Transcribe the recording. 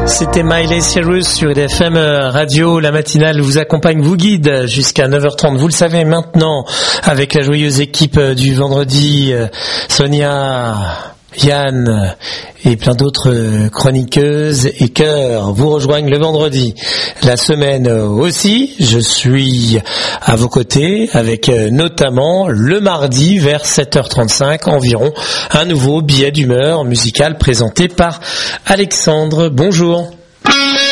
C'était Miley Cyrus sur IDFM Radio. La matinale vous accompagne, vous guide jusqu'à 9h30. Vous le savez maintenant, avec la joyeuse équipe du vendredi, Sonia, Yann et plein d'autres chroniqueuses et chœurs vous rejoignent le vendredi. La semaine aussi, je suis à vos côtés avec notamment le mardi vers 7h35 environ un nouveau billet d'humeur musical présenté par Alexandre. Bonjour.